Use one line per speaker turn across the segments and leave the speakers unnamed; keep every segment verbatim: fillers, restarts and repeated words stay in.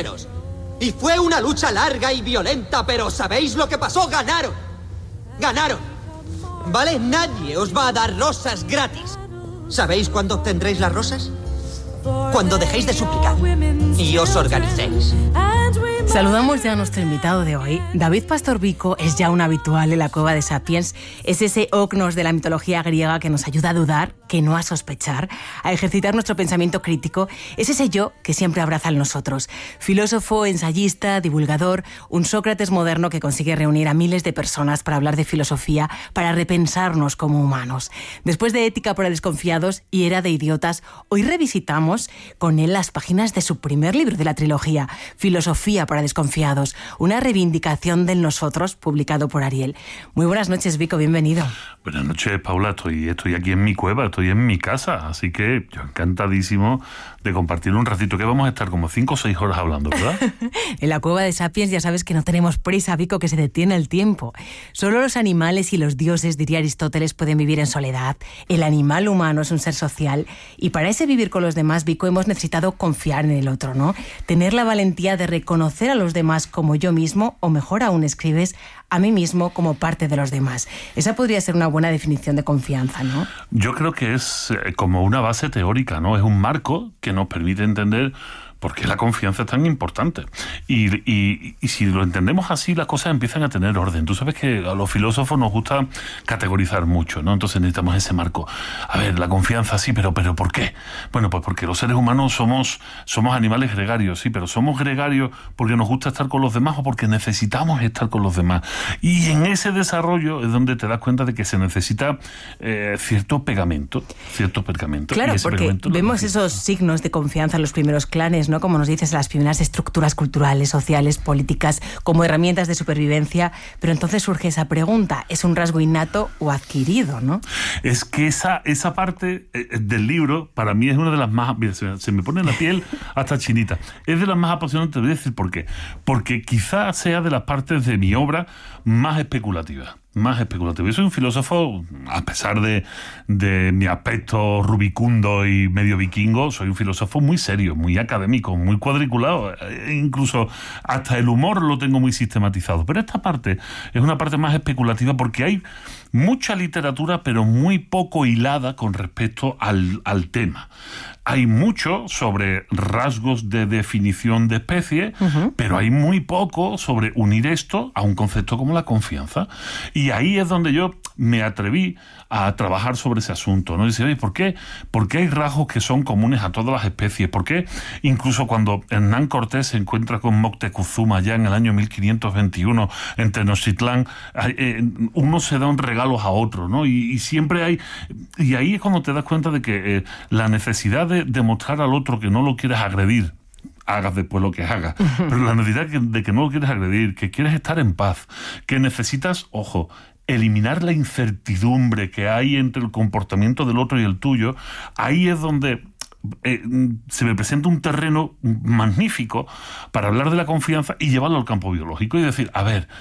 Westeros. Y fue una lucha larga y violenta, pero ¿sabéis lo que pasó? ¡Ganaron! ¡Ganaron! ¿Vale? Nadie os va a dar rosas gratis. ¿Sabéis cuándo obtendréis las rosas? Cuando dejéis de suplicar y os organicéis.
Saludamos ya a nuestro invitado de hoy. David Pastor Vico es ya un habitual en la Cueva de Sapiens. Es ese ognos de la mitología griega que nos ayuda a dudar, que no a sospechar, a ejercitar nuestro pensamiento crítico. Es ese yo que siempre abraza en nosotros. Filósofo, ensayista, divulgador, un Sócrates moderno que consigue reunir a miles de personas para hablar de filosofía, para repensarnos como humanos. Después de Ética para desconfiados y Era de idiotas, hoy revisitamos con él las páginas de su primer libro de la trilogía, Filosofía para desconfiados, una reivindicación del nosotros, publicado por Ariel. Muy buenas noches, Vico, bienvenido.
Buenas noches, Paula. Estoy, estoy aquí en mi cueva, estoy en mi casa, así que yo encantadísimo de compartir un ratito, que vamos a estar como cinco o seis horas hablando, ¿verdad?
En la Cueva de Sapiens ya sabes que no tenemos prisa, Vico, que se detiene el tiempo. Solo los animales y los dioses, diría Aristóteles, pueden vivir en soledad. El animal humano es un ser social y para ese vivir con los demás, Vico, hemos necesitado confiar en el otro, ¿no? Tener la valentía de reconocer a los demás como yo mismo, o mejor aún, escribes, a mí mismo como parte de los demás. Esa podría ser una buena definición de confianza, ¿no?
Yo creo que es como una base teórica, ¿no? Es un marco que nos permite entender por qué la confianza es tan importante. Y, y, y si lo entendemos así, las cosas empiezan a tener orden. Tú sabes que a los filósofos nos gusta categorizar mucho, ¿no? Entonces necesitamos ese marco. A ver, la confianza sí, pero, pero ¿por qué? Bueno, pues porque los seres humanos somos, somos animales gregarios, sí, pero somos gregarios porque nos gusta estar con los demás o porque necesitamos estar con los demás. Y en ese desarrollo es donde te das cuenta de que se necesita eh, cierto pegamento, cierto pegamento.
Claro,
y ese
porque
pegamento
vemos esos signos de confianza en los primeros clanes, ¿no? Como nos dices, las primeras estructuras culturales, sociales, políticas, como herramientas de supervivencia. Pero entonces surge esa pregunta, ¿es un rasgo innato o adquirido, no?
Es que esa, esa parte del libro, para mí, es una de las más... Se, se me pone la piel hasta chinita. Es de las más apasionantes, te voy a decir por qué. Porque quizás sea de las partes de mi obra más especulativas. Más especulativo. Yo soy un filósofo, a pesar de, de mi aspecto rubicundo y medio vikingo, soy un filósofo muy serio, muy académico, muy cuadriculado. E incluso hasta el humor lo tengo muy sistematizado. Pero esta parte es una parte más especulativa porque hay mucha literatura, pero muy poco hilada con respecto al, al tema. Hay mucho sobre rasgos de definición de especie, uh-huh. pero hay muy poco sobre unir esto a un concepto como la confianza. Y ahí es donde yo me atreví a trabajar sobre ese asunto, ¿no? Dice, oye, ¿por qué? ¿Por qué hay rasgos que son comunes a todas las especies? ¿Por qué incluso cuando Hernán Cortés se encuentra con Moctezuma ya en el año mil quinientos veintiuno en Tenochtitlán, eh, uno se da un regalos a otro, ¿no? Y, y siempre hay... Y ahí es cuando te das cuenta de que eh, la necesidad de demostrar al otro que no lo quieres agredir, hagas después lo que hagas, pero la necesidad de que no lo quieres agredir, que quieres estar en paz, que necesitas, ojo, eliminar la incertidumbre que hay entre el comportamiento del otro y el tuyo, ahí es donde eh, se me presenta un terreno magnífico para hablar de la confianza y llevarlo al campo biológico y decir, a ver,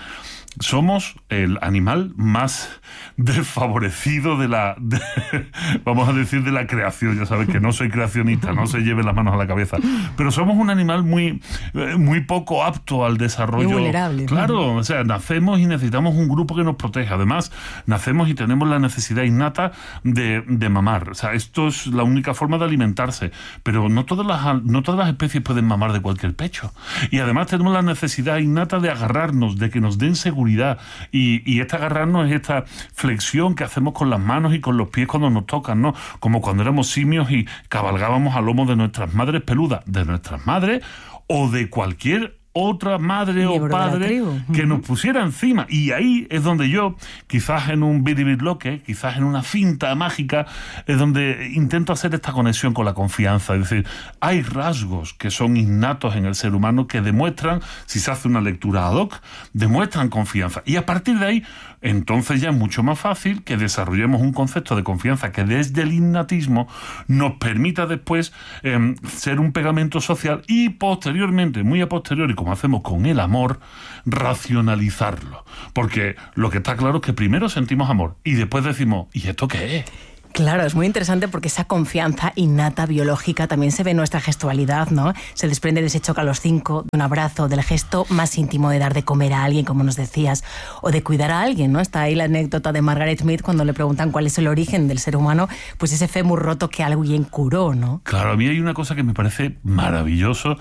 somos el animal más desfavorecido de la, de, vamos a decir, de la creación. Ya sabes que no soy creacionista, no se lleven las manos a la cabeza, pero somos un animal muy, muy poco apto al desarrollo.
Muy vulnerable.
Claro, o sea, nacemos y necesitamos un grupo que nos proteja. Además, nacemos y tenemos la necesidad innata de, de mamar. O sea, esto es la única forma de alimentarse, pero no todas las, no todas las especies pueden mamar de cualquier pecho. Y además tenemos la necesidad innata de agarrarnos, de que nos den seguridad. Y, y este agarrarnos es esta flexión que hacemos con las manos y con los pies cuando nos tocan, ¿no? Como cuando éramos simios y cabalgábamos a lomo de nuestras madres peludas, de nuestras madres o de cualquier otra madre o padre que nos pusiera encima. Y ahí es donde yo, quizás en un biribirloque, quizás en una finta mágica, es donde intento hacer esta conexión con la confianza. Es decir, hay rasgos que son innatos en el ser humano que demuestran, si se hace una lectura ad hoc, demuestran confianza. Y a partir de ahí, entonces ya es mucho más fácil que desarrollemos un concepto de confianza que desde el innatismo nos permita después eh, ser un pegamento social y posteriormente, muy a posteriori, como hacemos con el amor, racionalizarlo. Porque lo que está claro es que primero sentimos amor y después decimos, ¿y esto qué es?
Claro, es muy interesante porque esa confianza innata, biológica, también se ve en nuestra gestualidad, ¿no? Se desprende de ese choque a los cinco, de un abrazo, del gesto más íntimo de dar de comer a alguien, como nos decías, o de cuidar a alguien, ¿no? Está ahí la anécdota de Margaret Mead cuando le preguntan cuál es el origen del ser humano, pues ese fémur roto que alguien curó, ¿no?
Claro, a mí hay una cosa que me parece maravilloso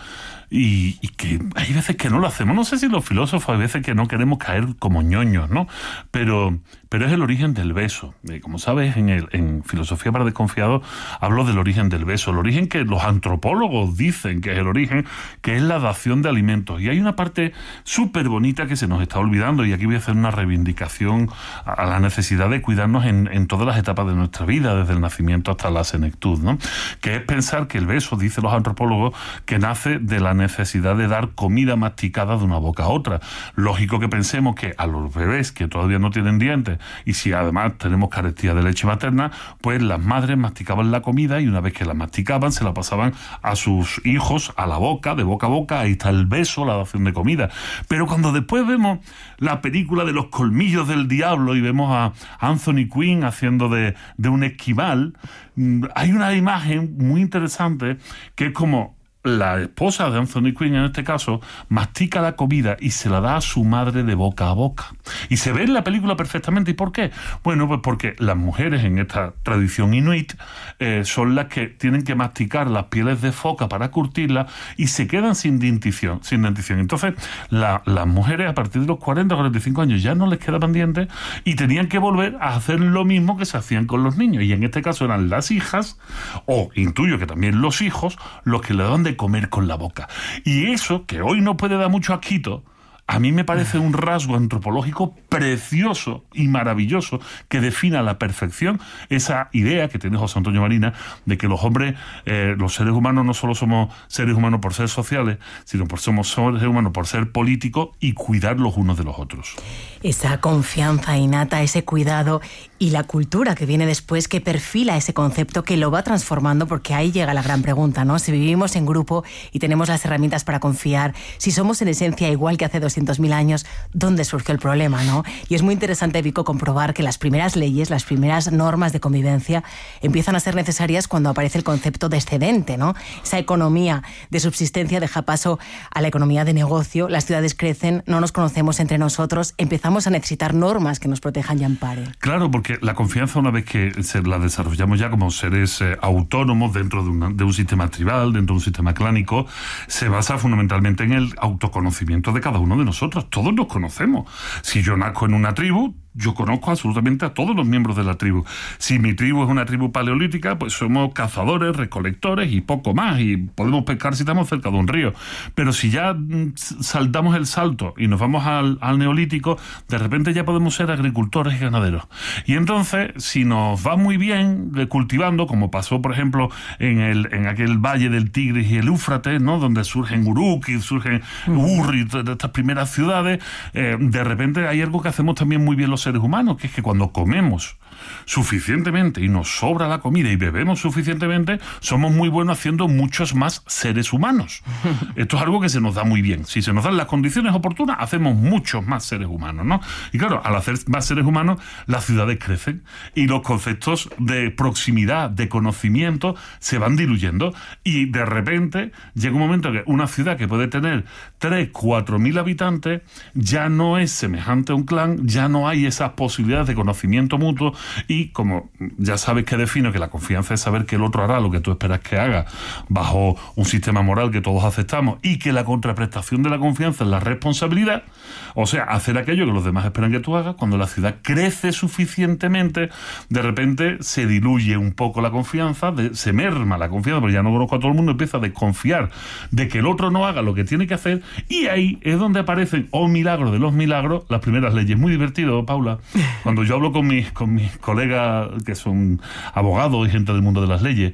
y, y que hay veces que no lo hacemos. No sé si los filósofos hay veces que no queremos caer como ñoños, ¿no? Pero, pero es el origen del beso. Eh, como sabes, en, el, en Filosofía para Desconfiados hablo del origen del beso, el origen que los antropólogos dicen que es el origen, que es la dación de alimentos. Y hay una parte súper bonita que se nos está olvidando, y aquí voy a hacer una reivindicación a la necesidad de cuidarnos en, en todas las etapas de nuestra vida, desde el nacimiento hasta la senectud, ¿no? Que es pensar que el beso, dicen los antropólogos, que nace de la necesidad de dar comida masticada de una boca a otra. Lógico que pensemos que a los bebés que todavía no tienen dientes, y si además tenemos carestía de leche materna, pues las madres masticaban la comida y una vez que la masticaban se la pasaban a sus hijos a la boca, de boca a boca. Ahí está el beso, la dación de comida. Pero cuando después vemos la película de los colmillos del diablo y vemos a Anthony Quinn haciendo de, de un esquimal, hay una imagen muy interesante que es como la esposa de Anthony Quinn, en este caso, mastica la comida y se la da a su madre de boca a boca. Y se ve en la película perfectamente. ¿Y por qué? Bueno, pues porque las mujeres en esta tradición inuit eh, son las que tienen que masticar las pieles de foca para curtirlas y se quedan sin dentición. Sin dentición. Entonces, la, las mujeres a partir de los cuarenta, cuarenta y cinco años ya no les quedaban dientes y tenían que volver a hacer lo mismo que se hacían con los niños. Y en este caso eran las hijas, o intuyo que también los hijos, los que le daban de comer con la boca. Y eso, que hoy no puede dar mucho asquito, a mí me parece un rasgo antropológico precioso y maravilloso que define a la perfección esa idea que tiene José Antonio Marina de que los hombres, eh, los seres humanos, no solo somos seres humanos por ser sociales, sino por somos seres humanos por ser políticos y cuidar los unos de los otros.
Esa confianza innata, ese cuidado y la cultura que viene después que perfila ese concepto, que lo va transformando, porque ahí llega la gran pregunta, ¿no? Si vivimos en grupo y tenemos las herramientas para confiar, si somos en esencia igual que hace doscientos mil años, ¿dónde surgió el problema, no? Y es muy interesante, Vico, comprobar que las primeras leyes, las primeras normas de convivencia empiezan a ser necesarias cuando aparece el concepto de excedente, ¿no? Esa economía de subsistencia deja paso a la economía de negocio, las ciudades crecen, no nos conocemos entre nosotros, empezamos a necesitar normas que nos protejan y amparen.
Claro, porque la confianza, una vez que se la desarrollamos ya como seres eh, autónomos dentro de, una, de un sistema tribal, dentro de un sistema clánico, se basa fundamentalmente en el autoconocimiento de cada uno de nosotros. Todos nos conocemos. Si yo nazco en una tribu, yo conozco absolutamente a todos los miembros de la tribu. Si mi tribu es una tribu paleolítica, pues somos cazadores, recolectores y poco más, y podemos pescar si estamos cerca de un río. Pero si ya saltamos el salto y nos vamos al, al neolítico, de repente ya podemos ser agricultores y ganaderos. Y entonces, si nos va muy bien cultivando, como pasó, por ejemplo, en, el, en aquel valle del Tigris y el Éufrates, ¿no?, donde surgen Uruk y surgen Ur y de estas primeras ciudades, eh, de repente hay algo que hacemos también muy bien los seres humanos, que es que cuando comemos suficientemente y nos sobra la comida y bebemos suficientemente, somos muy buenos haciendo muchos más seres humanos. Esto es algo que se nos da muy bien. Si se nos dan las condiciones oportunas, hacemos muchos más seres humanos, ¿no? Y claro, al hacer más seres humanos, las ciudades crecen y los conceptos de proximidad, de conocimiento, se van diluyendo y de repente llega un momento que una ciudad que puede tener tres, cuatro mil habitantes ya no es semejante a un clan, ya no hay esas posibilidades de conocimiento mutuo. Y como ya sabes que defino que la confianza es saber que el otro hará lo que tú esperas que haga bajo un sistema moral que todos aceptamos, y que la contraprestación de la confianza es la responsabilidad, o sea, hacer aquello que los demás esperan que tú hagas, cuando la ciudad crece suficientemente, de repente se diluye un poco la confianza, de, se merma la confianza, porque ya no conozco a todo el mundo, empieza a desconfiar de que el otro no haga lo que tiene que hacer, y ahí es donde aparecen, oh milagro de los milagros, las primeras leyes. Muy divertido, Paula, cuando yo hablo con mis, con mis colegas que son abogados y gente del mundo de las leyes,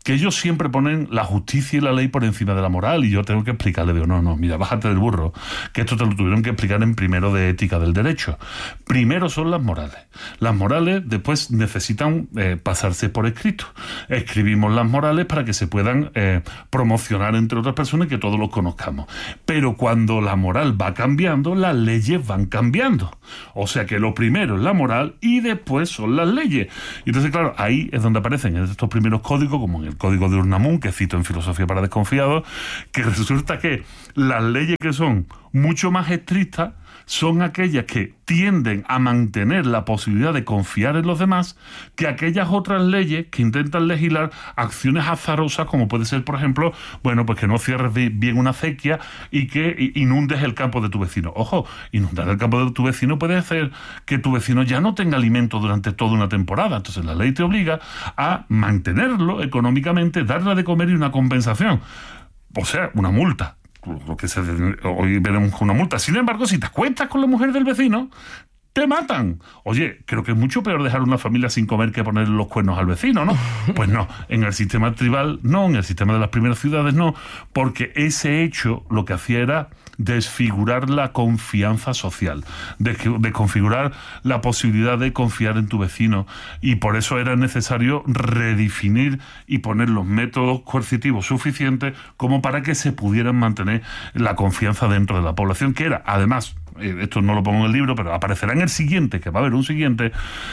que ellos siempre ponen la justicia y la ley por encima de la moral, y yo tengo que explicarle, digo, no, no, mira, bájate del burro, que esto te lo tuvieron que explicar en primero de ética del derecho. Primero son las morales. Las morales después necesitan eh, pasarse por escrito. Escribimos las morales para que se puedan eh, promocionar entre otras personas y que todos los conozcamos. Pero cuando la moral va cambiando, las leyes van cambiando. O sea que lo primero es la moral y después son las leyes. Y entonces, claro, ahí es donde aparecen estos primeros códigos, como en el código de Unamuno, que cito en Filosofía para Desconfiados, que resulta que las leyes que son mucho más estrictas son aquellas que tienden a mantener la posibilidad de confiar en los demás, que aquellas otras leyes que intentan legislar acciones azarosas, como puede ser, por ejemplo, bueno, pues que no cierres bien una acequia y que inundes el campo de tu vecino. Ojo, inundar el campo de tu vecino puede hacer que tu vecino ya no tenga alimento durante toda una temporada. Entonces la ley te obliga a mantenerlo económicamente, darle de comer y una compensación. O sea, una multa. Lo que se, hoy veremos con una multa. Sin embargo, si te acuestas con la mujer del vecino, te matan. Oye, creo que es mucho peor dejar una familia sin comer que ponerle los cuernos al vecino, ¿no? Pues no, en el sistema tribal no, en el sistema de las primeras ciudades no, porque ese hecho lo que hacía era desfigurar la confianza social, desconfigurar la posibilidad de confiar en tu vecino, y por eso era necesario redefinir y poner los métodos coercitivos suficientes como para que se pudieran mantener la confianza dentro de la población, que era, además, esto no lo pongo en el libro, pero aparecerá en el siguiente, que va a haber un siguiente,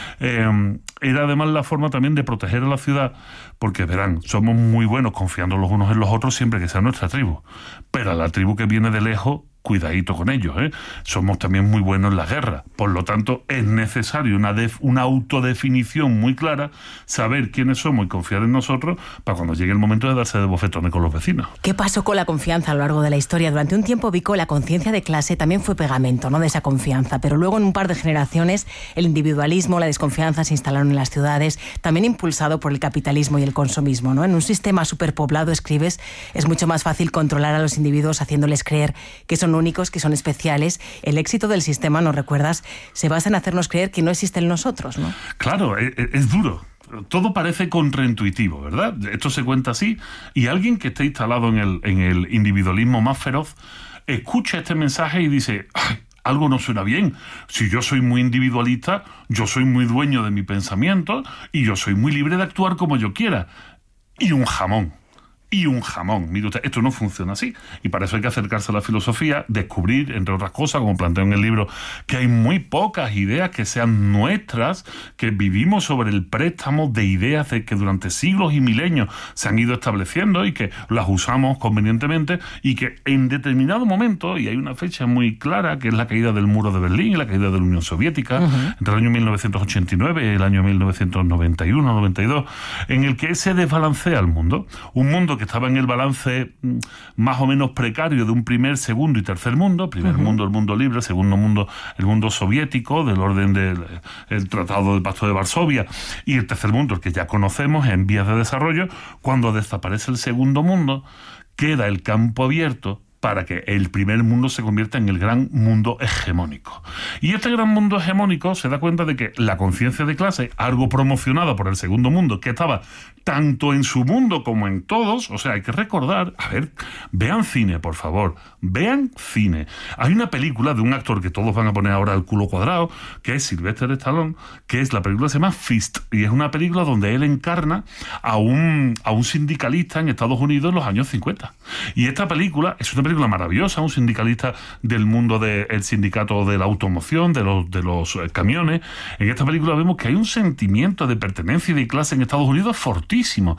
eh, era además la forma también de proteger a la ciudad, porque verán, somos muy buenos confiando los unos en los otros siempre que sea nuestra tribu, pero a la tribu que viene de lejos, cuidadito con ellos, ¿eh? Somos también muy buenos en la guerra. Por lo tanto, es necesario una, def- una autodefinición muy clara, saber quiénes somos y confiar en nosotros para cuando llegue el momento de darse de bofetones con los vecinos.
¿Qué pasó con la confianza a lo largo de la historia? Durante un tiempo, Vico, la conciencia de clase también fue pegamento, ¿no?, de esa confianza, pero luego en un par de generaciones el individualismo, la desconfianza se instalaron en las ciudades, también impulsado por el capitalismo y el consumismo, ¿no? En un sistema superpoblado, escribes, es mucho más fácil controlar a los individuos haciéndoles creer que son únicos, que son especiales. El éxito del sistema, ¿nos recuerdas?, se basa en hacernos creer que no existen nosotros, ¿no?
Claro, es, es duro. Todo parece contraintuitivo, ¿verdad? Esto se cuenta así, y alguien que esté instalado en el, en el individualismo más feroz escucha este mensaje y dice: ¡ay! Algo no suena bien. Si yo soy muy individualista, yo soy muy dueño de mi pensamiento y yo soy muy libre de actuar como yo quiera. Y un jamón. Y un jamón. Mire usted, esto no funciona así. Y para eso hay que acercarse a la filosofía, descubrir, entre otras cosas, como planteo en el libro, que hay muy pocas ideas que sean nuestras, que vivimos sobre el préstamo de ideas de que durante siglos y milenios se han ido estableciendo y que las usamos convenientemente, y que en determinado momento, y hay una fecha muy clara, que es la caída del muro de Berlín y la caída de la Unión Soviética, uh-huh. entre el año mil novecientos ochenta y nueve y el año mil novecientos noventa y uno noventa y dos, en el que se desbalancea el mundo. Un mundo que estaba en el balance más o menos precario de un primer, segundo y tercer mundo. Primer uh-huh. mundo, el mundo libre; segundo mundo, el mundo soviético, del orden del el Tratado del Pacto de Varsovia; y el tercer mundo, el que ya conocemos, en vías de desarrollo. Cuando desaparece el segundo mundo, queda el campo abierto para que el primer mundo se convierta en el gran mundo hegemónico. Y este gran mundo hegemónico se da cuenta de que la conciencia de clase, algo promocionada por el segundo mundo, que estaba tanto en su mundo como en todos, o sea, hay que recordar, a ver, vean cine, por favor, vean cine. Hay una película de un actor que todos van a poner ahora el culo cuadrado, que es Sylvester Stallone, que es la película, se llama Fist, y es una película donde él encarna a un, a un sindicalista en Estados Unidos en los años cincuenta. Y esta película es una película maravillosa, un sindicalista del mundo del sindicato de la automoción, de los, de los eh, camiones. En esta película vemos que hay un sentimiento de pertenencia y de clase en Estados Unidos fortísimo.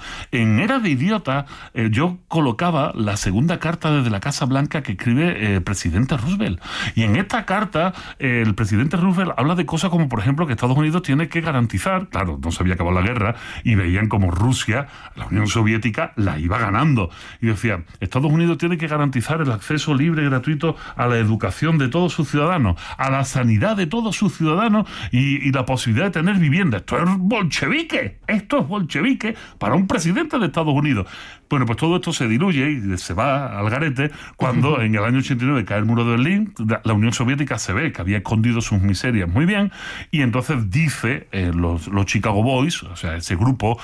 En Era de Idiota, eh, yo colocaba la segunda carta desde la Casa Blanca que escribe eh, el presidente Roosevelt. Y en esta carta, eh, el presidente Roosevelt habla de cosas como, por ejemplo, que Estados Unidos tiene que garantizar, claro, no se había acabado la guerra, y veían como Rusia, la Unión Soviética, la iba ganando. Y decía, Estados Unidos tiene que garantizar el acceso libre y gratuito a la educación de todos sus ciudadanos, a la sanidad de todos sus ciudadanos y, y la posibilidad de tener vivienda. Esto es bolchevique, esto es bolchevique, para un presidente de Estados Unidos. Bueno, pues todo esto se diluye y se va al garete cuando en el año ochenta y nueve cae el muro de Berlín, la Unión Soviética se ve que había escondido sus miserias muy bien, y entonces dice eh, los, los Chicago Boys, o sea, ese grupo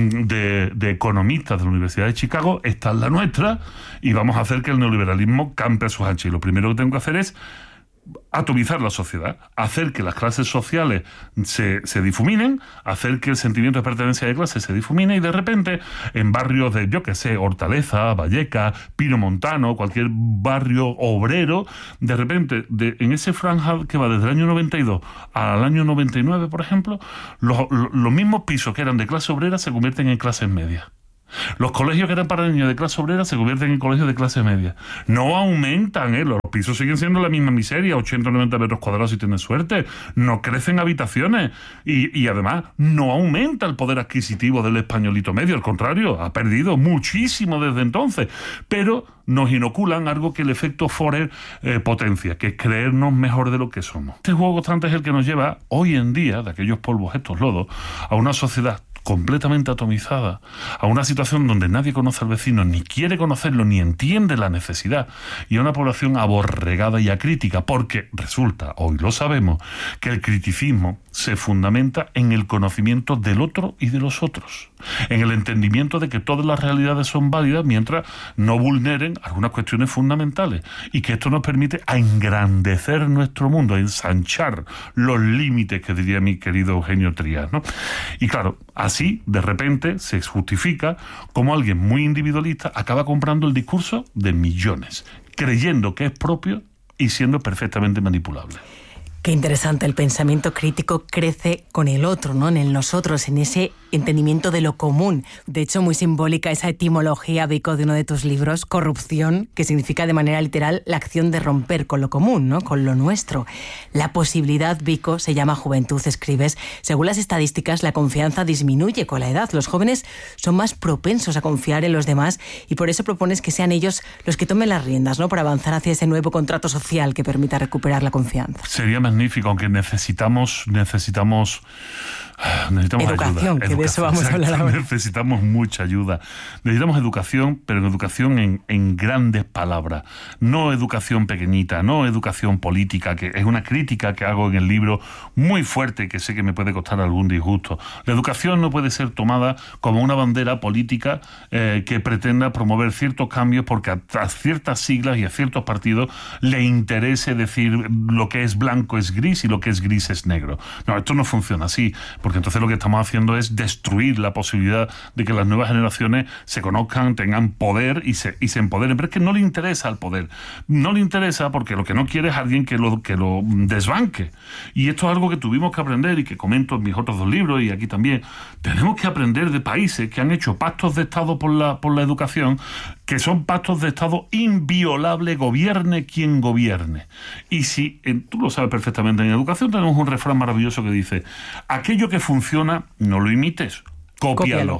de, de economistas de la Universidad de Chicago, esta es la nuestra, y vamos a hacer que el neoliberalismo campe a sus anchas. Y lo primero que tengo que hacer es atomizar la sociedad, hacer que las clases sociales se, se difuminen, hacer que el sentimiento de pertenencia de clase se difumine, y de repente en barrios de, yo qué sé, Hortaleza, Vallecas, Pino Montano, cualquier barrio obrero, de repente de, en ese franja que va desde el año noventa y dos al año noventa y nueve, por ejemplo, los, los, los mismos pisos que eran de clase obrera se convierten en clases medias. Los colegios que eran para niños de clase obrera se convierten en colegios de clase media. No aumentan, ¿eh? Los pisos siguen siendo la misma miseria, ochenta o noventa metros cuadrados si tienes suerte. No crecen habitaciones. Y, y además no aumenta el poder adquisitivo del españolito medio. Al contrario, ha perdido muchísimo desde entonces. Pero nos inoculan algo que el efecto Forer eh, potencia, que es creernos mejor de lo que somos. Este juego constante es el que nos lleva hoy en día, de aquellos polvos, estos lodos, a una sociedad completamente atomizada, a una situación donde nadie conoce al vecino, ni quiere conocerlo, ni entiende la necesidad, y a una población aborregada y acrítica, porque resulta, hoy lo sabemos, que el criticismo se fundamenta en el conocimiento del otro y de los otros, en el entendimiento de que todas las realidades son válidas mientras no vulneren algunas cuestiones fundamentales, y que esto nos permite a engrandecer nuestro mundo, a ensanchar los límites, que diría mi querido Eugenio Trías, ¿no? Y claro, así, de repente, se justifica cómo alguien muy individualista acaba comprando el discurso de millones, creyendo que es propio y siendo perfectamente manipulable.
Qué interesante, el pensamiento crítico crece con el otro, ¿no? En el nosotros, en ese entendimiento de lo común. De hecho, muy simbólica esa etimología, Vico, de uno de tus libros, corrupción, que significa de manera literal la acción de romper con lo común, ¿no? Con lo nuestro. La posibilidad, Vico, se llama juventud, escribes. Según las estadísticas, la confianza disminuye con la edad. Los jóvenes son más propensos a confiar en los demás, y por eso propones que sean ellos los que tomen las riendas, ¿no? Para avanzar hacia ese nuevo contrato social que permita recuperar la confianza.
Sería magnífico, aunque necesitamos necesitamos necesitamos
educación,
ayuda.
que de eso vamos a hablar ahora.
Necesitamos mucha ayuda. Necesitamos educación, pero en educación en, en grandes palabras. No educación pequeñita, no educación política, que es una crítica que hago en el libro muy fuerte, que sé que me puede costar algún disgusto. La educación no puede ser tomada como una bandera política eh, que pretenda promover ciertos cambios porque a, a ciertas siglas y a ciertos partidos le interese decir lo que es blanco es gris y lo que es gris es negro. No, esto no funciona así, porque entonces lo que estamos haciendo es destruir la posibilidad de que las nuevas generaciones se conozcan, tengan poder y se, y se empoderen. Pero es que no le interesa el poder. No le interesa porque lo que no quiere es alguien que lo, que lo desbanque. Y esto es algo que tuvimos que aprender y que comento en mis otros dos libros y aquí también. Tenemos que aprender de países que han hecho pactos de Estado por la, por la educación, que son pactos de Estado inviolables, gobierne quien gobierne. Y si, eh, tú lo sabes perfectamente, en educación tenemos un refrán maravilloso que dice: aquello que funciona, no lo imites, cópialo.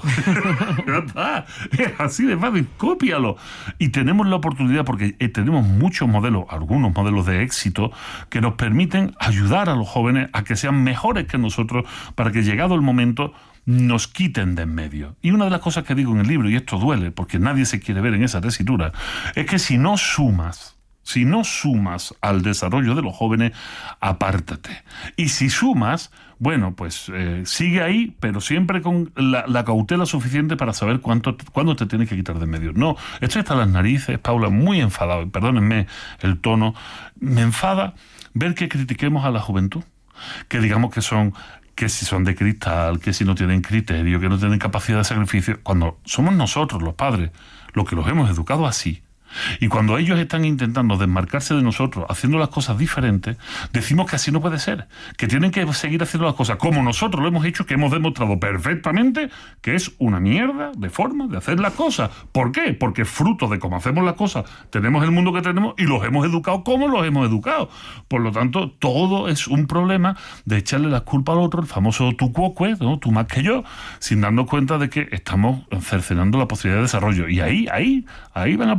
Ya está. Es así de fácil, cópialo. Y tenemos la oportunidad, porque eh, tenemos muchos modelos, algunos modelos de éxito, que nos permiten ayudar a los jóvenes a que sean mejores que nosotros, para que, llegado el momento, nos quiten de en medio. Y una de las cosas que digo en el libro, y esto duele porque nadie se quiere ver en esa tesitura, es que si no sumas, si no sumas al desarrollo de los jóvenes, apártate. Y si sumas, bueno, pues eh, sigue ahí, pero siempre con la, la cautela suficiente para saber cuánto, cuándo te tienes que quitar de en medio. No, estoy hasta las narices, Paula, muy enfadado, perdónenme el tono, me enfada ver que critiquemos a la juventud, que digamos que son... que si son de cristal, que si no tienen criterio, que no tienen capacidad de sacrificio, cuando somos nosotros, los padres, los que los hemos educado así. Y cuando ellos están intentando desmarcarse de nosotros, haciendo las cosas diferentes, decimos que así no puede ser, que tienen que seguir haciendo las cosas como nosotros lo hemos hecho, que hemos demostrado perfectamente que es una mierda de forma de hacer las cosas. ¿Por qué? Porque fruto de cómo hacemos las cosas tenemos el mundo que tenemos y los hemos educado como los hemos educado. Por lo tanto, todo es un problema de echarle la culpa al otro, el famoso tú cuoque, ¿no? Tú más que yo, sin darnos cuenta de que estamos cercenando la posibilidad de desarrollo. Y ahí, ahí, ahí van apareciendo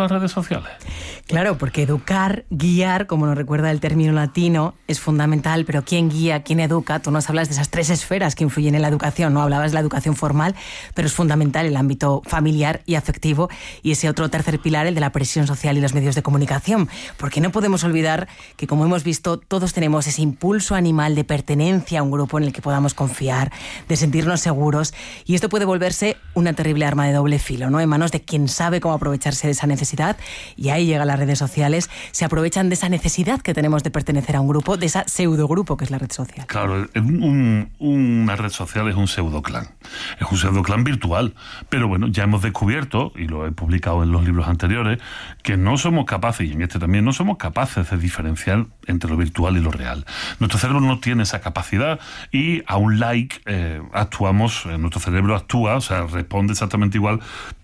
las redes sociales?
Claro, porque educar, guiar, como nos recuerda el término latino, es fundamental, pero ¿quién guía, quién educa? Tú nos hablas de esas tres esferas que influyen en la educación, ¿no? Hablabas de la educación formal, pero es fundamental el ámbito familiar y afectivo, y ese otro tercer pilar, el de la presión social y los medios de comunicación, porque no podemos olvidar que, como hemos visto, todos tenemos ese impulso animal de pertenencia a un grupo en el que podamos confiar, de sentirnos seguros, y esto puede volverse una terrible arma de doble filo, ¿no? En manos de quien sabe cómo aprovecharse de esa necesidad, y ahí llega las redes sociales, se aprovechan de esa necesidad que tenemos de pertenecer a un grupo, de esa pseudogrupo que es la red social.
Claro, un, una red social es un pseudoclan, es un pseudoclan virtual, pero bueno, ya hemos descubierto, y lo he publicado en los libros anteriores, que no somos capaces, y en este también, no somos capaces de diferenciar entre lo virtual y lo real. Nuestro cerebro no tiene esa capacidad, y a un like eh, actuamos, eh, nuestro cerebro actúa, o sea, responde exactamente igual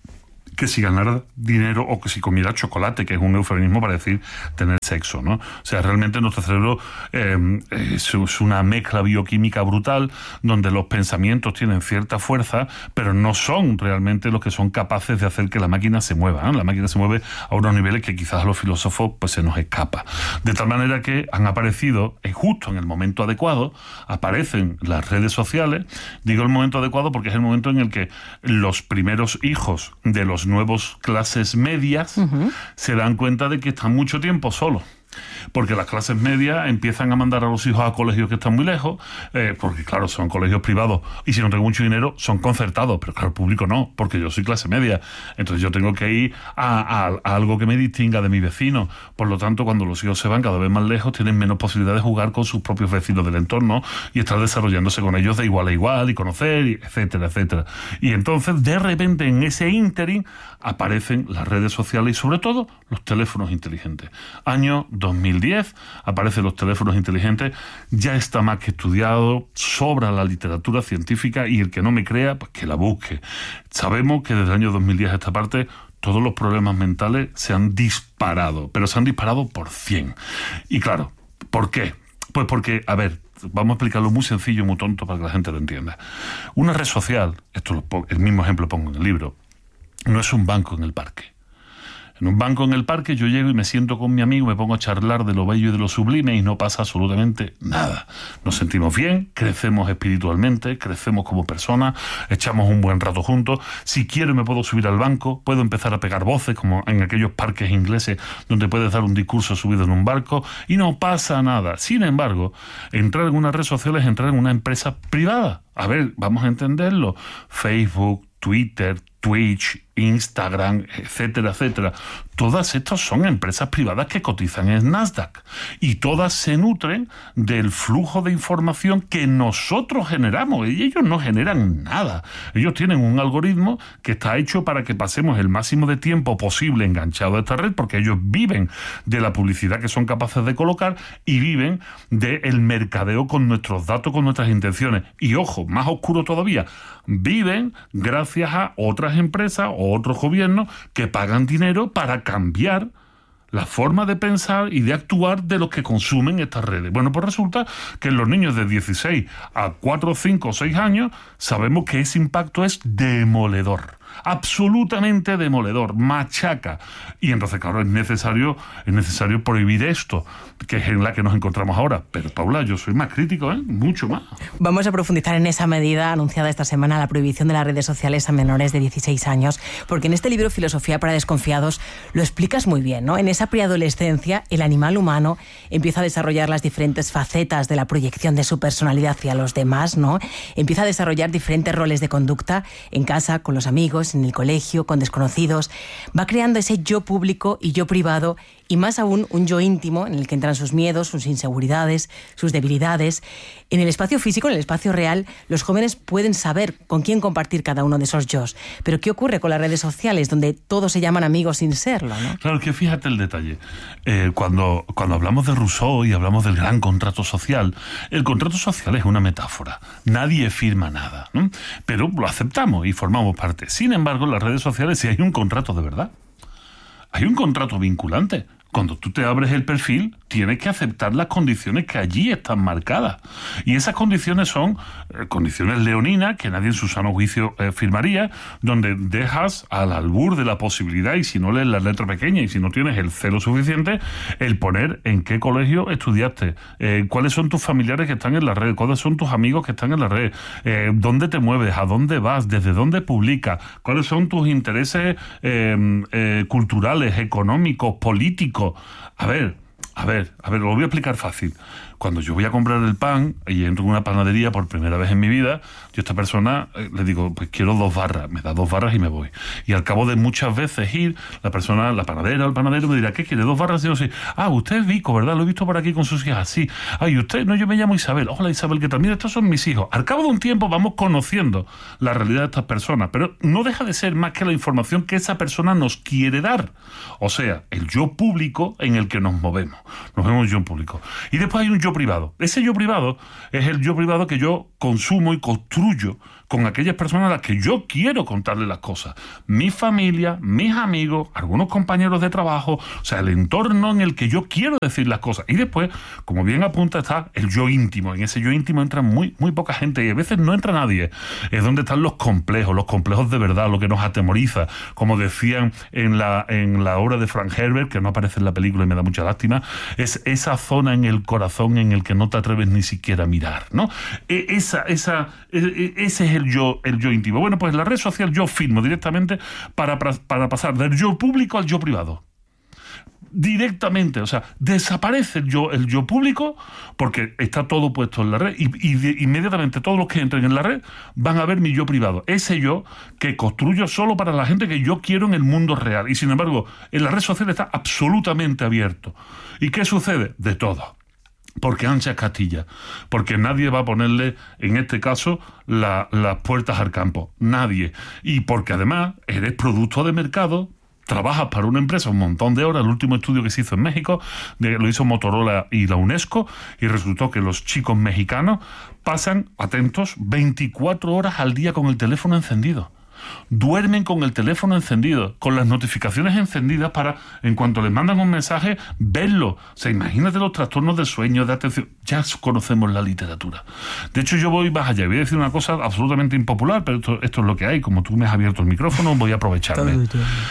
que si ganara dinero o que si comiera chocolate, que es un eufemismo para decir tener sexo, ¿no? O sea, realmente nuestro cerebro eh, es, es una mezcla bioquímica brutal donde los pensamientos tienen cierta fuerza, pero no son realmente los que son capaces de hacer que la máquina se mueva, ¿eh? La máquina se mueve a unos niveles que quizás a los filósofos pues se nos escapa. De tal manera que han aparecido, eh, justo en el momento adecuado, aparecen las redes sociales. Digo el momento adecuado porque es el momento en el que los primeros hijos de los nuevos clases medias uh-huh. se dan cuenta de que están mucho tiempo solos. Porque las clases medias empiezan a mandar a los hijos a colegios que están muy lejos, eh, porque claro, son colegios privados, y si no tengo mucho dinero, son concertados, pero claro, el público no, porque yo soy clase media, entonces yo tengo que ir a, a, a algo que me distinga de mi vecino. Por lo tanto, cuando los hijos se van cada vez más lejos, tienen menos posibilidad de jugar con sus propios vecinos del entorno y estar desarrollándose con ellos de igual a igual y conocer, y etcétera, etcétera. Y entonces, de repente, en ese ínterin, aparecen las redes sociales y sobre todo los teléfonos inteligentes. Año dos mil diez aparecen los teléfonos inteligentes, ya está más que estudiado, sobra la literatura científica, y el que no me crea, pues que la busque. Sabemos que desde el año dos mil diez a esta parte todos los problemas mentales se han disparado, pero se han disparado por cien. Y claro, ¿por qué? Pues porque, a ver, vamos a explicarlo muy sencillo, muy tonto para que la gente lo entienda. Una red social, esto lo pongo, el mismo ejemplo pongo en el libro, no es un banco en el parque. En un banco en el parque yo llego y me siento con mi amigo, me pongo a charlar de lo bello y de lo sublime y no pasa absolutamente nada. Nos sentimos bien, crecemos espiritualmente, crecemos como personas, echamos un buen rato juntos. Si quiero me puedo subir al banco, puedo empezar a pegar voces como en aquellos parques ingleses donde puedes dar un discurso subido en un barco y no pasa nada. Sin embargo, entrar en una red social es entrar en una empresa privada. A ver, vamos a entenderlo. Facebook, Twitter, Twitch, Instagram, etcétera, etcétera. Todas estas son empresas privadas que cotizan en Nasdaq y todas se nutren del flujo de información que nosotros generamos, y ellos no generan nada. Ellos tienen un algoritmo que está hecho para que pasemos el máximo de tiempo posible enganchado a esta red, porque ellos viven de la publicidad que son capaces de colocar y viven del mercadeo con nuestros datos, con nuestras intenciones. Y ojo, más oscuro todavía, viven gracias a otras empresas o otros gobiernos que pagan dinero para cambiar la forma de pensar y de actuar de los que consumen estas redes. Bueno, pues resulta que en los niños de dieciséis a cuatro, cinco o seis años sabemos que ese impacto es demoledor. Absolutamente demoledor, machaca. Y entonces, claro, es necesario, es necesario prohibir esto, que es en la que nos encontramos ahora. Pero, Paula, yo soy más crítico, ¿eh? Mucho más.
Vamos a profundizar en esa medida anunciada esta semana, la prohibición de las redes sociales a menores de dieciséis años, porque en este libro Filosofía para desconfiados lo explicas muy bien, ¿no? En esa preadolescencia, el animal humano empieza a desarrollar las diferentes facetas de la proyección de su personalidad hacia los demás, ¿no? Empieza a desarrollar diferentes roles de conducta en casa, con los amigos, en el colegio, con desconocidos. Va creando ese yo público y yo privado, y más aún un yo íntimo en el que entran sus miedos, sus inseguridades, sus debilidades. En el espacio físico, en el espacio real, los jóvenes pueden saber con quién compartir cada uno de esos yos. Pero ¿qué ocurre con las redes sociales, donde todos se llaman amigos sin serlo, ¿no?
Claro, que fíjate el detalle. Eh, cuando, cuando hablamos de Rousseau y hablamos del gran contrato social, el contrato social es una metáfora. Nadie firma nada, ¿no? Pero lo aceptamos y formamos parte. Sin embargo, en las redes sociales sí hay un contrato de verdad. Hay un contrato vinculante. Cuando tú te abres el perfil, tienes que aceptar las condiciones que allí están marcadas. Y esas condiciones son eh, condiciones leoninas, que nadie en su sano juicio eh, firmaría, donde dejas al albur de la posibilidad, y si no lees la letra pequeña y si no tienes el celo suficiente, el poner en qué colegio estudiaste, eh, cuáles son tus familiares que están en la red, cuáles son tus amigos que están en la red, eh, dónde te mueves, a dónde vas, desde dónde publicas, cuáles son tus intereses eh, eh, culturales, económicos, políticos. A ver, a ver, a ver, lo voy a explicar fácil. Cuando yo voy a comprar el pan y entro en una panadería por primera vez en mi vida, yo a esta persona eh, le digo, pues quiero dos barras, me da dos barras y me voy. Y al cabo de muchas veces ir, la persona, la panadera o el panadero me dirá, ¿qué quiere? ¿Dos barras? Y yo sí. Ah, usted es Vico, ¿verdad? Lo he visto por aquí con sus hijas. Sí. Ay, usted, no, yo me llamo Isabel. Hola Isabel, ¿qué tal? Mira, estos son mis hijos. Al cabo de un tiempo vamos conociendo la realidad de estas personas, pero no deja de ser más que la información que esa persona nos quiere dar. O sea, el yo público en el que nos movemos. Nos vemos yo en público. Y después hay un yo privado. Ese yo privado es el yo privado que yo consumo y construyo con aquellas personas a las que yo quiero contarle las cosas. Mi familia, mis amigos, algunos compañeros de trabajo, o sea, el entorno en el que yo quiero decir las cosas. Y después, como bien apunta, está el yo íntimo. En ese yo íntimo entra muy, muy poca gente y a veces no entra nadie. Es donde están los complejos, los complejos de verdad, lo que nos atemoriza. Como decían en la, en la obra de Frank Herbert, que no aparece en la película y me da mucha lástima, es esa zona en el corazón en el que no te atreves ni siquiera a mirar, ¿no? E- esa, esa, e- ese es el yo, el yo íntimo. Bueno, pues en la red social yo firmo directamente para, para pasar del yo público al yo privado. Directamente, o sea, desaparece el yo, el yo público porque está todo puesto en la red y, y de, inmediatamente todos los que entren en la red van a ver mi yo privado, ese yo que construyo solo para la gente que yo quiero en el mundo real, y sin embargo en la red social está absolutamente abierto. ¿Y qué sucede? De todo. Porque ancha es Castilla, porque nadie va a ponerle, en este caso, la, las puertas al campo, nadie. Y porque además eres producto de mercado, trabajas para una empresa un montón de horas. El último estudio que se hizo en México de, lo hizo Motorola y la UNESCO, y resultó que los chicos mexicanos pasan, atentos, veinticuatro horas al día con el teléfono encendido. Duermen con el teléfono encendido, con las notificaciones encendidas para, en cuanto les mandan un mensaje, verlo. O sea, imagínate los trastornos de sueño, de atención. Ya conocemos la literatura. De hecho, yo voy más allá. Voy a decir una cosa absolutamente impopular, pero esto, esto es lo que hay. Como tú me has abierto el micrófono, voy a aprovecharme.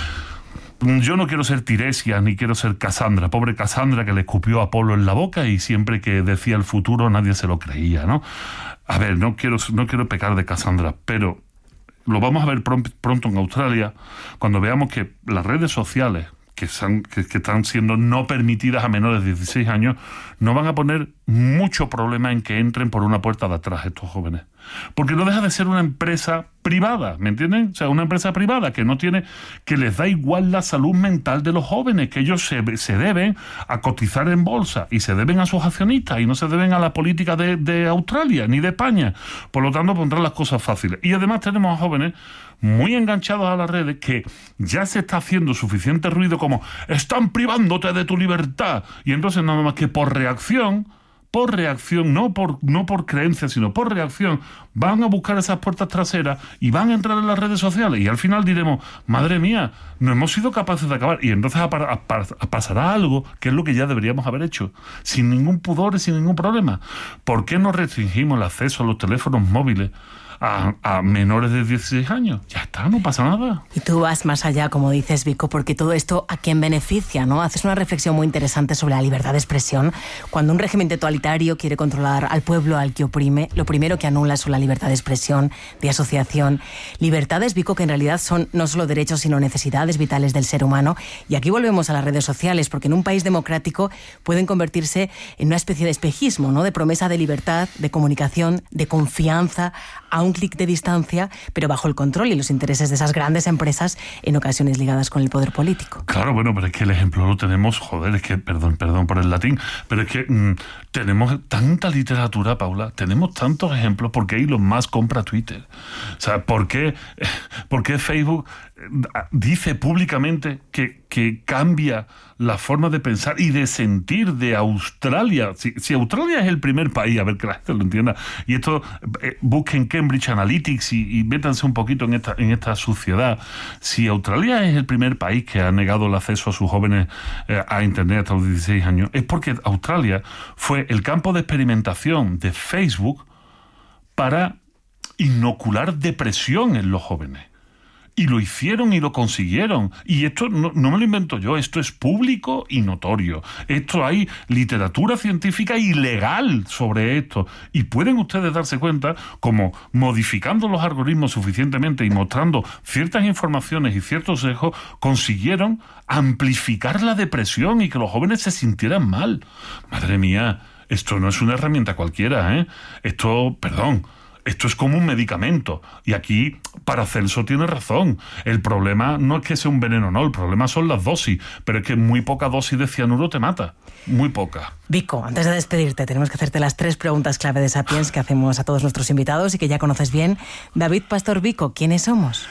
Yo no quiero ser Tiresias ni quiero ser Casandra. Pobre Casandra, que le escupió a Apolo en la boca y siempre que decía el futuro nadie se lo creía, ¿no? A ver, no quiero, no quiero pecar de Casandra, pero lo vamos a ver pronto en Australia, cuando veamos que las redes sociales que, son, que, que están siendo no permitidas a menores de dieciséis años no van a poner mucho problema en que entren por una puerta de atrás estos jóvenes. Porque no deja de ser una empresa privada, ¿me entienden? O sea, una empresa privada que no tiene, que les da igual la salud mental de los jóvenes, que ellos se, se deben a cotizar en bolsa y se deben a sus accionistas y no se deben a la política de, de Australia ni de España. Por lo tanto, pondrán las cosas fáciles. Y además tenemos a jóvenes muy enganchados a las redes que ya se está haciendo suficiente ruido como están privándote de tu libertad. Y entonces nada más que por reacción, por reacción, no por, no por creencia, sino por reacción, van a buscar esas puertas traseras y van a entrar en las redes sociales. Y al final diremos, madre mía, no hemos sido capaces de acabar. Y entonces a, a, a pasará algo que es lo que ya deberíamos haber hecho, sin ningún pudor y sin ningún problema. ¿Por qué no restringimos el acceso a los teléfonos móviles A, a menores de dieciséis años? Ya está, no pasa nada.
Y tú vas más allá, como dices, Vico, porque todo esto ¿a quién beneficia, no? Haces una reflexión muy interesante sobre la libertad de expresión. Cuando un régimen totalitario quiere controlar al pueblo al que oprime, lo primero que anula son la libertad de expresión, de asociación. Libertades, Vico, que en realidad son no solo derechos, sino necesidades vitales del ser humano. Y aquí volvemos a las redes sociales, porque en un país democrático pueden convertirse en una especie de espejismo, ¿no? De promesa de libertad, de comunicación, de confianza, a un clic de distancia, pero bajo el control y los intereses de esas grandes empresas, en ocasiones ligadas con el poder político.
Claro, bueno, pero es que el ejemplo lo tenemos, joder, es que, perdón, perdón por el latín, pero es que mmm, tenemos tanta literatura, Paula, tenemos tantos ejemplos. ¿Por qué Elon Musk compra Twitter? O sea, ¿por qué, por qué Facebook dice públicamente que, que cambia la forma de pensar y de sentir de Australia. Si, si Australia es el primer país, a ver que la gente lo entienda, y esto, eh, busquen Cambridge Analytics y, y métanse un poquito en esta, en esta suciedad. Si Australia es el primer país que ha negado el acceso a sus jóvenes eh, a Internet hasta los dieciséis años, es porque Australia fue el campo de experimentación de Facebook para inocular depresión en los jóvenes. Y lo hicieron y lo consiguieron. Y esto no, no me lo invento yo, esto es público y notorio. Esto hay literatura científica y legal sobre esto. Y pueden ustedes darse cuenta como modificando los algoritmos suficientemente y mostrando ciertas informaciones y ciertos sesgos, consiguieron amplificar la depresión y que los jóvenes se sintieran mal. Madre mía, esto no es una herramienta cualquiera, ¿eh? Esto, perdón... Esto es como un medicamento. Y aquí Paracelso tiene razón. El problema no es que sea un veneno, no. El problema son las dosis. Pero es que muy poca dosis de cianuro te mata. Muy poca.
Vico, antes de despedirte, tenemos que hacerte las tres preguntas clave de Sapiens que hacemos a todos nuestros invitados y que ya conoces bien. David Pastor Vico, ¿quiénes somos?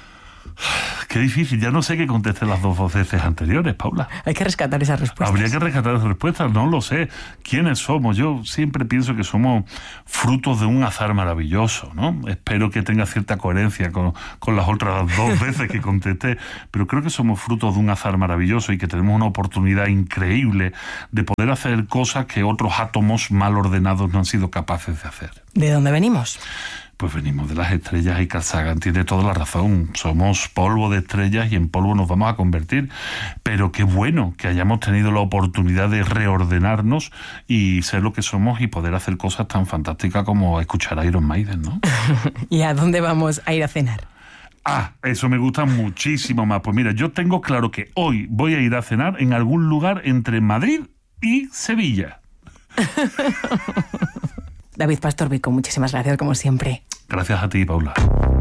Qué difícil, ya no sé qué contesté las dos veces anteriores, Paula.
Hay que rescatar esas respuestas.
Habría que rescatar esas respuestas, no lo sé. ¿Quiénes somos? Yo siempre pienso que somos frutos de un azar maravilloso, ¿no? Espero que tenga cierta coherencia con, con las otras dos veces que contesté, pero creo que somos frutos de un azar maravilloso y que tenemos una oportunidad increíble de poder hacer cosas que otros átomos mal ordenados no han sido capaces de hacer.
¿De dónde venimos?
Pues venimos de las estrellas y Carl Sagan tiene toda la razón. Somos polvo de estrellas y en polvo nos vamos a convertir. Pero qué bueno que hayamos tenido la oportunidad de reordenarnos y ser lo que somos y poder hacer cosas tan fantásticas como escuchar a Iron Maiden, ¿no?
¿Y a dónde vamos a ir a cenar?
Ah, eso me gusta muchísimo más. Pues mira, yo tengo claro que hoy voy a ir a cenar en algún lugar entre Madrid y Sevilla.
David Pastor Vico, muchísimas gracias como siempre.
Gracias a ti, Paula.